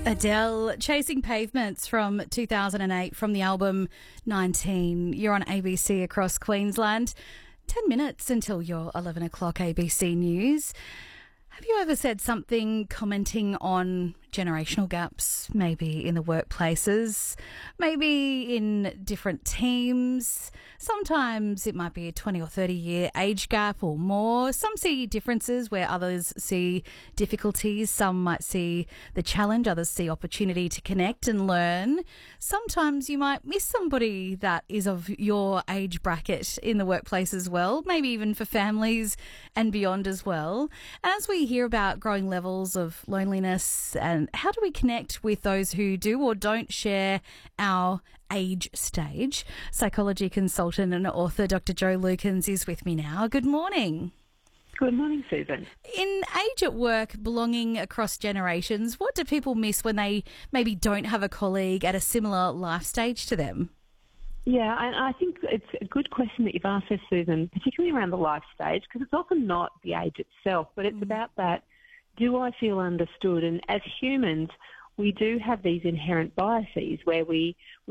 Adele, Chasing Pavements from 2008 from the album 19. You're on ABC across Queensland. 10 minutes until your 11 o'clock ABC News. Have you ever said something commenting on generational gaps, maybe in the workplaces, maybe in different teams? Sometimes it might be a 20 or 30 year age gap or more. Some see differences where others see difficulties. Some might see the challenge, others see opportunity to connect and learn. Sometimes you might miss somebody that is of your age bracket in the workplace as well, maybe even for families and beyond as well. And as we hear about growing levels of loneliness, and how do we connect with those who do or don't share our age stage? Psychology consultant and author Dr. Jo Lukens is with me now. Good morning. Good morning, Susan. In age at work, belonging across generations, what do people miss when they maybe don't have a colleague at a similar life stage to them? Yeah, and I think it's a good question that you've asked there, Susan, particularly around the life stage, because it's often not the age itself, but it's about that, do I feel understood? And as humans, we do have these inherent biases where we